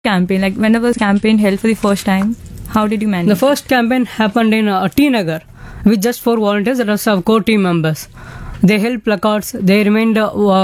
campaign? Like when was campaign held for the first time? How did you manage? The first campaign happened in T-Nagar with just 4 volunteers that was our core team members. They held placards, they remained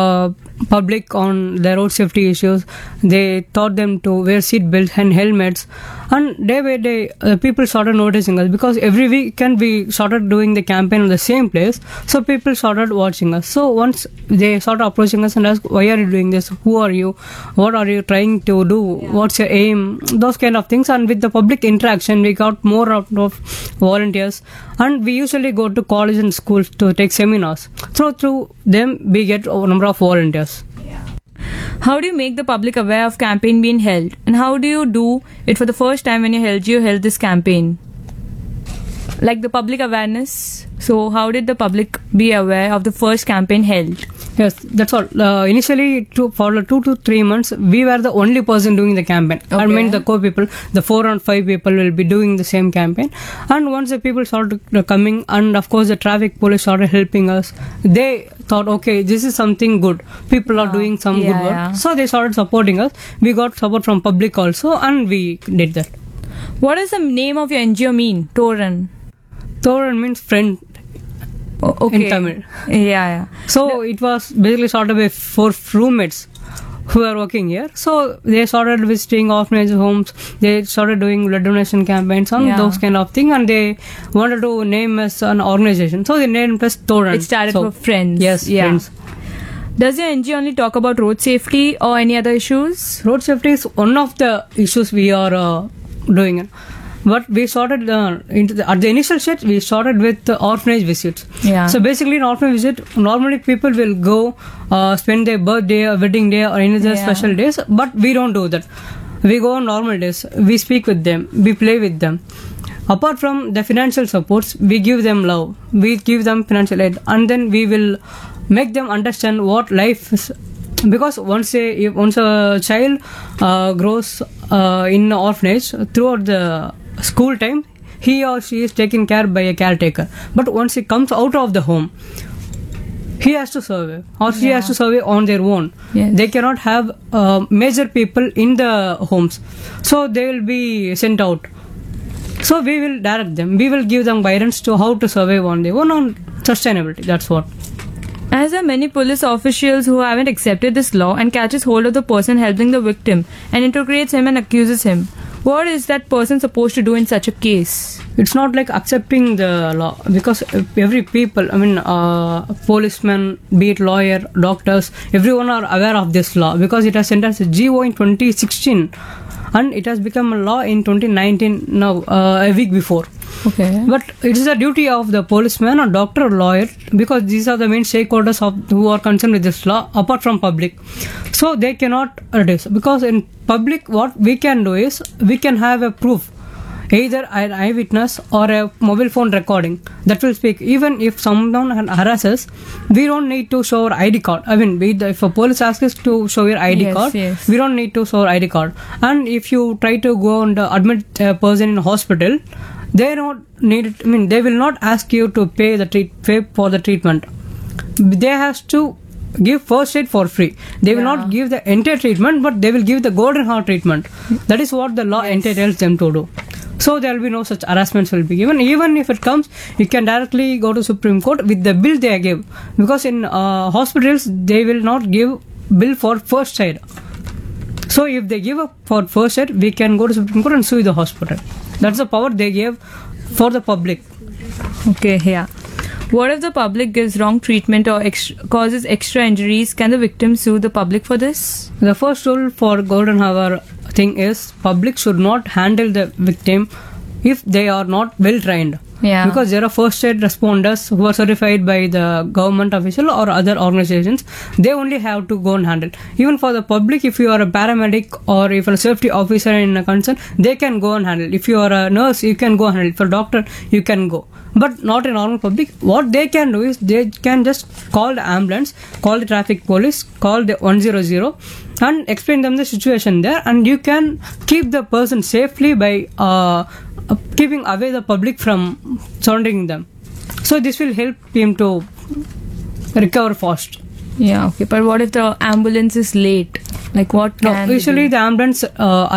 public on their road safety issues. They taught them to wear seat belts and helmets. And day by day, people started noticing us because every weekend we started doing the campaign in the same place. So people started watching us. So once they started approaching us and asked, why are you doing this? Who are you? What are you trying to do? What's your aim? Those kind of things. And with the public interaction, we got more out of volunteers. And we usually go to college and schools to take seminars. So through them, we get a number of volunteers. How do you make the public aware of campaign being held? And how do you do it for the first time when you held this campaign? Like the public awareness. So how did the public be aware of the first campaign held? Yes, that's all. Initially, for 2 to 3 months, we were the only person doing the campaign. Okay. I mean, the core people, the 4 and 5 people will be doing the same campaign. And once the people started coming, and of course the traffic police started helping us, they thought, okay, this is something good. People are doing some good work. Yeah. So they started supporting us. We got support from public also, and we did that. What does the name of your NGO mean? Toran. Toran means friend. Okay. In Tamil. Yeah. So it was basically started by 4 roommates who are working here. So they started visiting orphanage homes. They started doing blood donation campaigns and those kind of things. And they wanted to name us an organization. So they named us Toran. It started for friends. Yes, friends. Does your NGO only talk about road safety or any other issues? Road safety is one of the issues we are doing. But we started at the initial stage, we started with orphanage visits. Yeah. So basically, in orphanage visit, normally people will go spend their birthday or wedding day or any other special days. But we don't do that. We go on normal days. We speak with them. We play with them. Apart from the financial supports, we give them love. We give them financial aid, and then we will make them understand what life is. Because once a child grows in an orphanage throughout the school time, he or she is taken care by a caretaker. But once he comes out of the home, he has to survive or she has to survive on their own. Yes. They cannot have major people in the homes. So they will be sent out. So we will direct them. We will give them guidance to how to survive on their own on sustainability. That's what. As there are many police officials who haven't accepted this law and catches hold of the person helping the victim and interrogates him and accuses him, what is that person supposed to do in such a case? It's not like accepting the law, because every people, policemen, be it lawyer, doctors, everyone are aware of this law because it has sent us a GO in 2016 and it has become a law in 2019 now, a week before. Okay. But it is a duty of the policeman or doctor or lawyer, because these are the main stakeholders who are concerned with this law apart from public. So they cannot reduce, because in public what we can do is we can have a proof, either an eyewitness or a mobile phone recording that will speak. Even if someone harasses, we don't need to show our ID card. If a police asks us to show your ID card, we don't need to show our ID card. And if you try to go and admit a person in a hospital, they don't need it. They will not ask you to pay for the treatment. They have to give first aid for free. They will not give the entire treatment, but they will give the golden heart treatment. That is what the law entitles them to do. So there will be no such harassments will be given. Even if it comes, you can directly go to Supreme Court with the bill they give. Because in hospitals, they will not give bill for first aid. So if they give up for first aid, we can go to Supreme Court and sue the hospital. That's the power they gave for the public. Okay, yeah. What if the public gives wrong treatment or causes extra injuries? Can the victim sue the public for this? The first rule for golden hour thing is public should not handle the victim if they are not well trained. Yeah. Because there are first aid responders who are certified by the government official or other organizations. They only have to go and handle. Even for the public, if you are a paramedic or if you're a safety officer in a concern, they can go and handle. If you are a nurse, you can go and handle. For a doctor, you can go. But not in normal public. What they can do is they can just call the ambulance, call the traffic police, call the 100 and explain them the situation there, and you can keep the person safely by keeping away the public from surrounding them. So this will help him to recover fast. Yeah, okay. But what if the ambulance is late? Like what can usually the ambulance